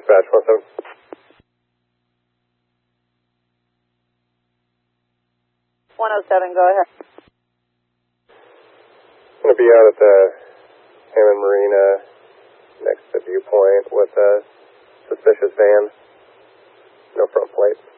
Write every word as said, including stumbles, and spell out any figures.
dispatch, one seven. one oh seven, go ahead. I'm going to be out at the Hammond Marina next to Viewpoint with a suspicious van. No front plate.